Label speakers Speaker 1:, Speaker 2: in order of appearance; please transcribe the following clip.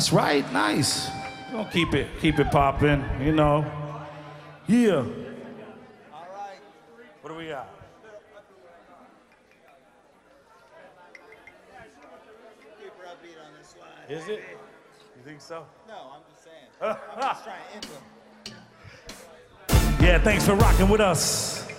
Speaker 1: That's right, nice. We're gonna keep it popping, you know. Yeah. All right. What do we got?
Speaker 2: Super upbeat on this slide.
Speaker 1: Is it? You think so?
Speaker 2: No, I'm just saying. I'm just trying to end them.
Speaker 1: Yeah, thanks for rocking with us.